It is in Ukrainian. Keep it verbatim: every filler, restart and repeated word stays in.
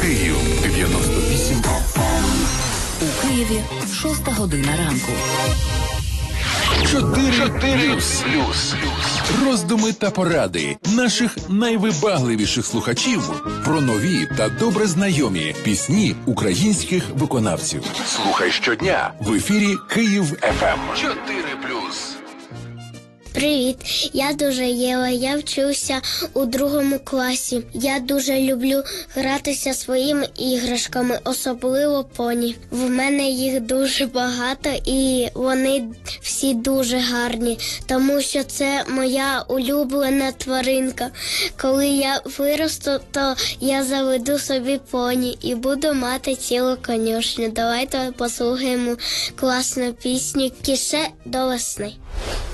Київ дев'яносто вісім. У Києві шоста година ранку. Чотири плюс. Роздуми та поради наших найвибагливіших слухачів про нові та добре знайомі пісні українських виконавців. Слухай щодня в ефірі Київ еф ем. Чотири плюс. Привіт, я дуже Єва, я вчуся у другому класі. Я дуже люблю гратися своїми іграшками, особливо поні. В мене їх дуже багато і вони всі дуже гарні, тому що це моя улюблена тваринка. Коли я виросту, то я заведу собі поні і буду мати цілу конюшню. Давайте послухаємо класну пісню «Кіше до весни».